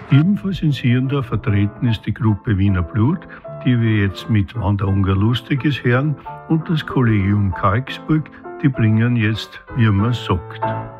Ebenfalls in Siendorf vertreten ist die Gruppe Wiener Blut, die wir jetzt mit Wanderunger Lustiges hören, und das Kollegium Karlsburg, die bringen jetzt Wie man sagt.